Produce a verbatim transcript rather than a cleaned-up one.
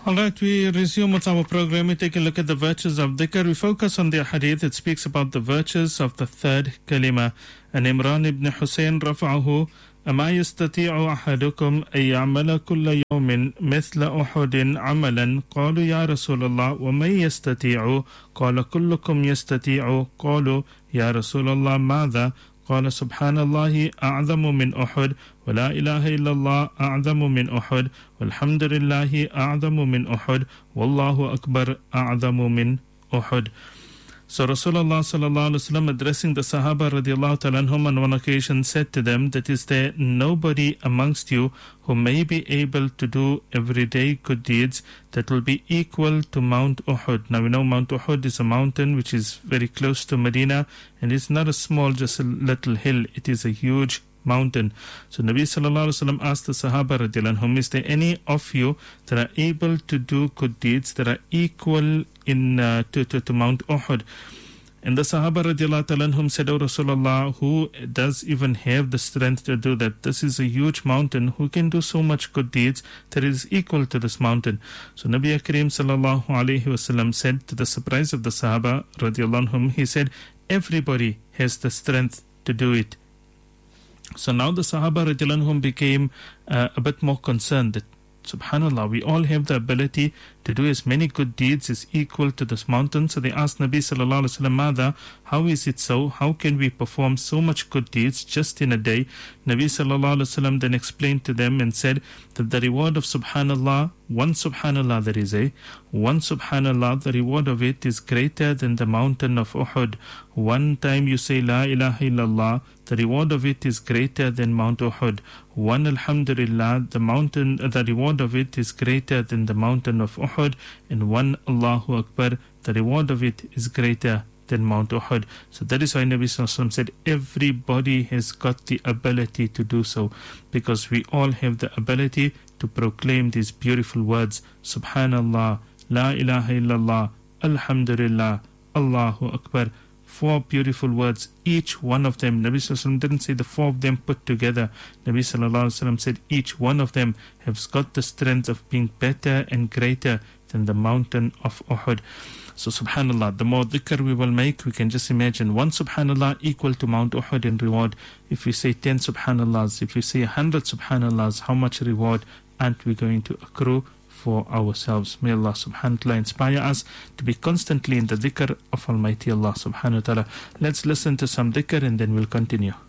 All right, we resume with our program. We take a look at the virtues of dhikr. We focus on the hadith that speaks about the virtues of the third kalima. And Imran ibn Hussein rafa'ahu, أما يستطيع أحدكم أن يعمل كل يوم مثل أحد عملا قالوا يا رسول الله ومن يستطيع قال كلكم يستطيع قالوا يا رسول الله ماذا قال سبحان الله أعظم من أحد ولا إله إلا الله أعظم من أحد والحمد لله أعظم من أحد والله أكبر أعظم من أحد. So Rasulullah sallallahu alaihi wasallam, addressing the Sahaba radiallahu ta'ala anhum on one occasion, said to them that is there nobody amongst you who may be able to do everyday good deeds that will be equal to Mount Uhud. Now we know Mount Uhud is a mountain which is very close to Medina, and it's not a small, just a little hill. It is a huge mountain. So Nabi sallallahu alaihi wasallam asked the Sahaba radiallahu anhum, is there any of you that are able to do good deeds that are equal in uh, to, to, to Mount Uhud? And the Sahaba radiallahu ta'ala anhum said, O Rasulullah, who does even have the strength to do that? This is a huge mountain. Who can do so much good deeds that is equal to this mountain? So Nabi Kareem sallallahu alayhi wasallam said, to the surprise of the Sahaba radiallahu anhum, he said, everybody has the strength to do it. So now the Sahaba radiallahu anhum became uh, a bit more concerned that, subhanallah, we all have the ability to do as many good deeds as equal to this mountain. So they asked Nabi sallallahu alaihi wasallam, Mada, how is it so? How can we perform so much good deeds just in a day? Nabi sallallahu alaihi wasallam then explained to them and said that the reward of subhanallah, one subhanallah there is a, one subhanallah, the reward of it is greater than the mountain of Uhud. One time you say la ilaha illallah, the reward of it is greater than Mount Uhud. One alhamdulillah, the mountain, the reward of it is greater than the mountain of Uhud. And one Allahu Akbar, the reward of it is greater than Mount Uhud. So that is why Nabi sallallahu alaihi wasallam said everybody has got the ability to do so, because we all have the ability to proclaim these beautiful words, Subhanallah, La ilaha illallah, Alhamdulillah, Allahu Akbar. Four beautiful words, each one of them. Nabi sallallahu alaihi wasallam didn't say the four of them put together. Nabi sallallahu alaihi wasallam said each one of them has got the strength of being better and greater than the mountain of Uhud. So subhanallah, the more dhikr we will make, we can just imagine one subhanallah equal to Mount Uhud in reward. If we say ten subhanallahs, if we say a hundred subhanallahs, how much reward aren't we going to accrue for ourselves? May Allah subhanahu wa ta'ala inspire us to be constantly in the dhikr of Almighty Allah subhanahu wa ta'ala. Let's listen to some dhikr and then we'll continue.